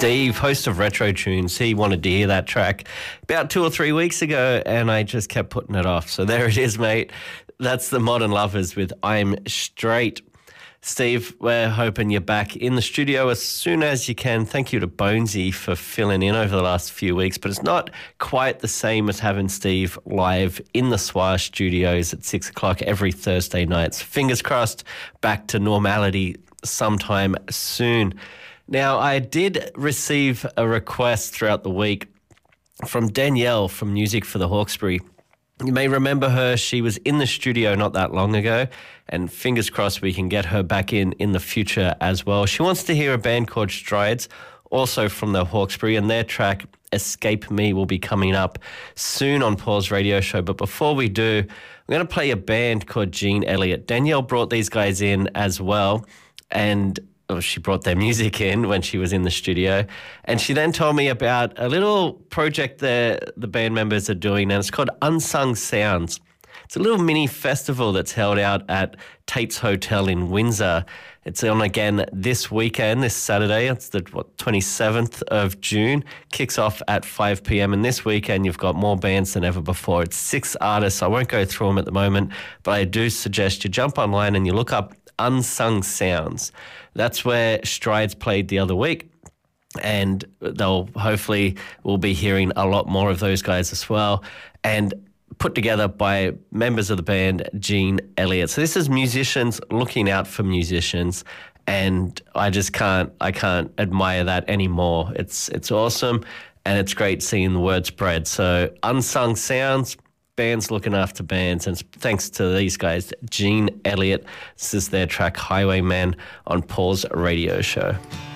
Steve, host of Retro Tunes, he wanted to hear that track about 2 or 3 weeks ago, and I just kept putting it off. So there it is, mate. That's the Modern Lovers with I'm Straight. Steve, we're hoping you're back in the studio as soon as you can. Thank you to Bonesy for filling in over the last few weeks, but it's not quite the same as having Steve live in the Swash studios at 6 o'clock every Thursday nights. Fingers crossed, back to normality sometime soon. Now, I did receive a request throughout the week from Danielle from Music for the Hawkesbury. You may remember her. She was in the studio not that long ago, and fingers crossed we can get her back in the future as well. She wants to hear a band called Strides, also from the Hawkesbury, and their track Escape Me will be coming up soon on Paul's radio show. But before we do, I'm going to play a band called Gene Elliott. Danielle brought these guys in as well, and she brought their music in when she was in the studio, and she then told me about a little project the band members are doing, and it's called Unsung Sounds. It's a little mini festival that's held out at Tate's Hotel in Windsor. It's on again this weekend, this Saturday. It's the 27th of June. Kicks off at 5 p.m. And this weekend you've got more bands than ever before. It's 6 artists. I won't go through them at the moment, but I do suggest you jump online and you look up Unsung Sounds. That's where Strides played the other week, and we'll be hearing a lot more of those guys as well, and put together by members of the band Gene Elliott. So this is musicians looking out for musicians, and I can't admire that anymore. It's awesome, and it's great seeing the word spread. So Unsung Sounds, bands looking after bands, and thanks to these guys, Gene Elliott. This is their track Highwayman on Paul's radio show.